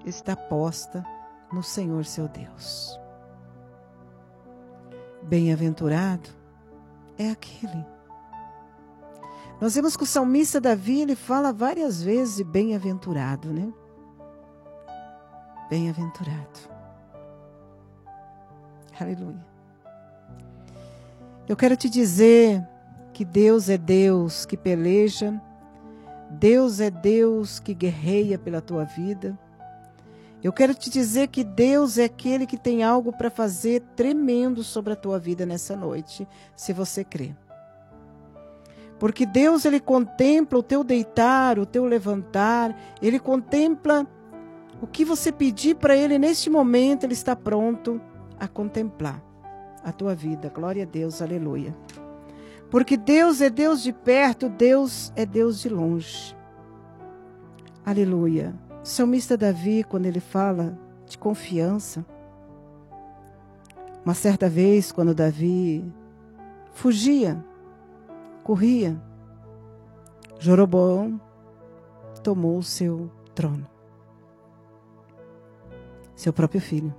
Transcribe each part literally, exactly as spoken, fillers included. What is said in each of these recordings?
está posta no Senhor seu Deus. Bem-aventurado é aquele. Nós vemos que o salmista Davi, ele fala várias vezes de bem-aventurado, né? Bem-aventurado. Aleluia. Eu quero te dizer que Deus é Deus que peleja, Deus é Deus que guerreia pela tua vida. Eu quero te dizer que Deus é aquele que tem algo para fazer tremendo sobre a tua vida nessa noite, se você crê. Porque Deus, ele contempla o teu deitar, o teu levantar, ele contempla o que você pedir para ele neste momento, ele está pronto a contemplar a tua vida. Glória a Deus, aleluia. Porque Deus é Deus de perto, Deus é Deus de longe. Aleluia. O salmista Davi, quando ele fala de confiança, uma certa vez, quando Davi fugia, corria, Jeroboão tomou o seu trono, seu próprio filho.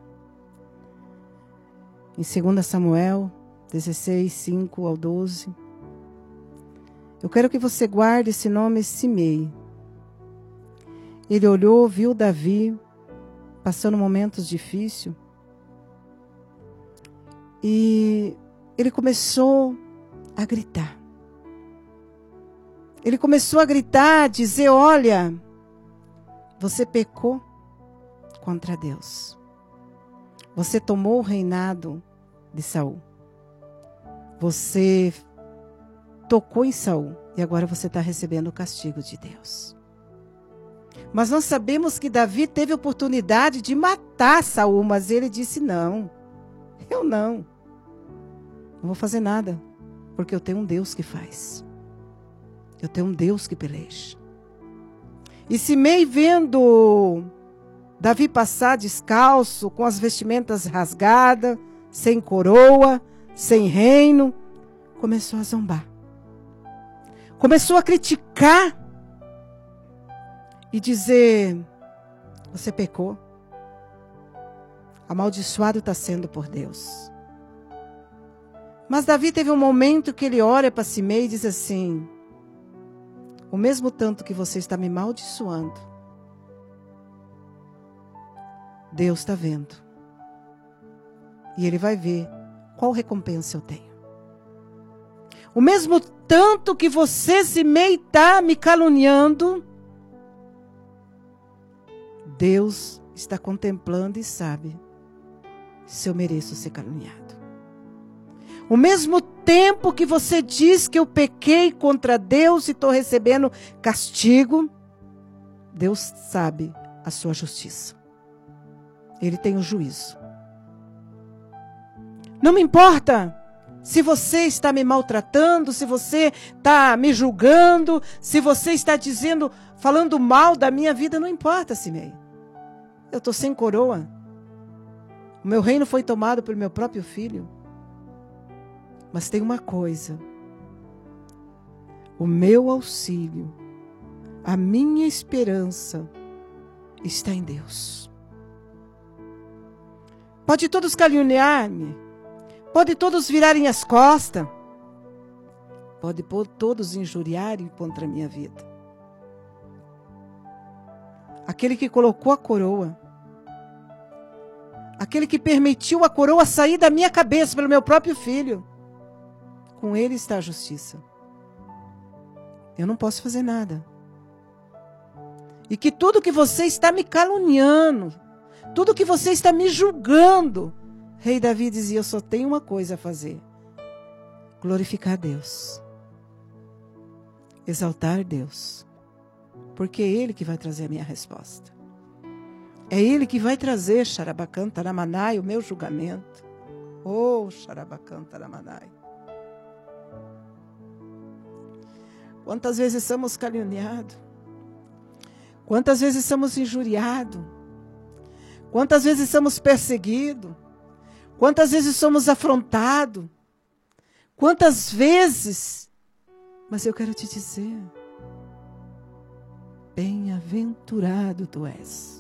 Em dois Samuel dezesseis, cinco ao doze, eu quero que você guarde esse nome, Simei. Ele olhou, viu Davi passando momentos difíceis e ele começou a gritar. Ele começou a gritar, a dizer, olha, você pecou contra Deus. Você tomou o reinado de Saul. Você tocou em Saul e agora você está recebendo o castigo de Deus. Mas nós sabemos que Davi teve a oportunidade de matar Saul, mas ele disse, não, eu não. Não vou fazer nada, porque eu tenho um Deus que faz. Eu tenho um Deus que peleja. E Simei, vendo Davi passar descalço, com as vestimentas rasgadas, sem coroa, sem reino, começou a zombar. Começou a criticar e dizer, você pecou. Amaldiçoado está sendo por Deus. Mas Davi teve um momento que ele olha para Simei e diz assim, o mesmo tanto que você está me amaldiçoando, Deus está vendo. E ele vai ver qual recompensa eu tenho. O mesmo tanto que você, Simei, está me caluniando, Deus está contemplando e sabe se eu mereço ser caluniado. O mesmo tempo que você diz que eu pequei contra Deus e estou recebendo castigo, Deus sabe a sua justiça. Ele tem o juízo. Não me importa se você está me maltratando, se você está me julgando, se você está dizendo, falando mal da minha vida, não importa, Simei. Eu estou sem coroa. O meu reino foi tomado pelo meu próprio filho. Mas tem uma coisa. O meu auxílio, a minha esperança está em Deus. Pode todos caluniar-me. Pode todos virarem as costas. Pode todos injuriarem contra a minha vida. Aquele que colocou a coroa, aquele que permitiu a coroa sair da minha cabeça pelo meu próprio filho, com ele está a justiça. Eu não posso fazer nada. E que tudo que você está me caluniando, tudo que você está me julgando, Rei Davi dizia, eu só tenho uma coisa a fazer. Glorificar Deus. Exaltar Deus. Porque é Ele que vai trazer a minha resposta. É Ele que vai trazer, Xarabacan Taramanai, o meu julgamento. Oh, Xarabacan Taramanai. Quantas vezes somos caluniados? Quantas vezes somos injuriados? Quantas vezes somos perseguidos? Quantas vezes somos afrontados? Quantas vezes? Mas eu quero te dizer, bem-aventurado tu és.